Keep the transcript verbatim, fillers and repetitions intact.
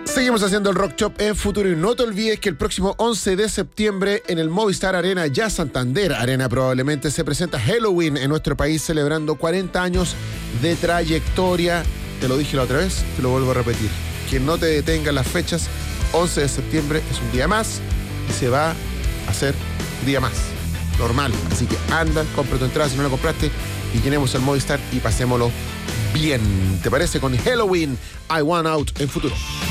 Seguimos haciendo el Rock Shop en Futuro y no te olvides que el próximo once de septiembre en el Movistar Arena, ya Santander Arena probablemente, se presenta Helloween en nuestro país celebrando cuarenta años de trayectoria. Te lo dije la otra vez, te lo vuelvo a repetir. Que no te detengan las fechas, once de septiembre es un día más y se va a hacer un día más, normal. Así que anda, compra tu entrada si no la compraste y llenemos el Movistar y pasémoslo bien. ¿Te parece? Con Helloween, I Want Out en Futuro.